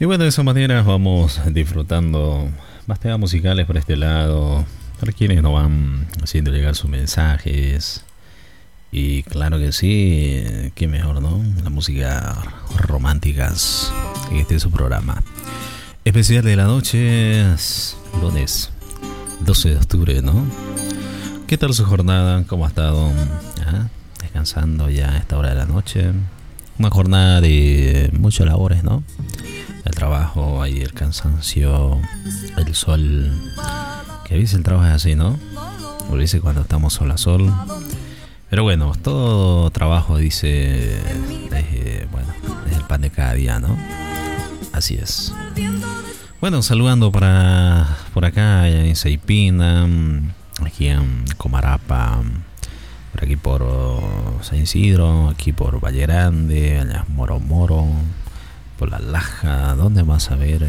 Y bueno, de esa manera vamos disfrutando más temas musicales por este lado, para quienes nos van haciendo llegar sus mensajes. Y claro que sí, qué mejor, ¿no? La música románticas. Este es su programa especial de la noche, lunes 12 de octubre, ¿no? ¿Qué tal su jornada? ¿Cómo ha estado? ¿Ah? Descansando ya a esta hora de la noche. Una jornada de muchas labores, ¿no? El trabajo, ahí el cansancio, el sol. Que a veces el trabajo es así, ¿no? O dice cuando estamos sol a sol. Pero bueno, todo trabajo, dice, bueno, es el pan de cada día, ¿no? Así es. Bueno, saludando por acá en Saipina, aquí en Comarapa, por aquí por San Isidro, aquí por Valle Grande, allá Moro Moro, por La Laja, ¿dónde más a ver?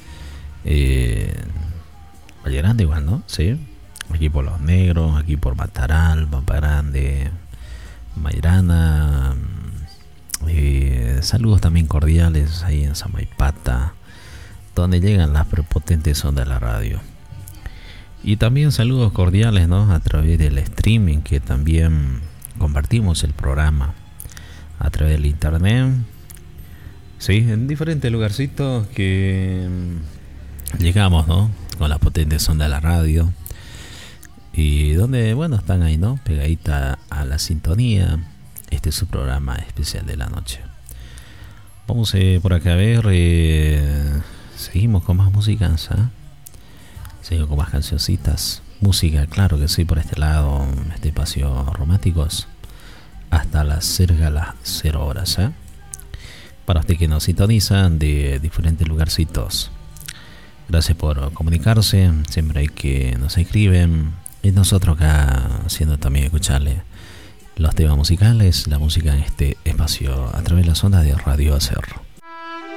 Valle Grande igual, ¿no? Sí. Aquí por Los Negros, aquí por Mataral, Pampa Grande, Mairana. Saludos también cordiales ahí en Samaipata, donde llegan las prepotentes ondas de la radio. Y también saludos cordiales, ¿no? A través del streaming, que también compartimos el programa a través del internet. Sí, en diferentes lugarcitos que llegamos, ¿no? Con las potentes ondas de la radio. Y donde, bueno, están ahí, ¿no? Pegadita a la sintonía. Este es su programa especial de la noche. Vamos por acá a ver. Seguimos con más música, ¿sabes? Seguimos con más cancioncitas. Música, claro que sí, por este lado. Este espacio románticos. Hasta las 0 horas, ¿eh? Para usted que nos sintonizan de diferentes lugarcitos. Gracias por comunicarse. Siempre hay que nos escriben. Y nosotros acá haciendo también escucharle los temas musicales, la música en este espacio a través de las ondas de Radio Hacer.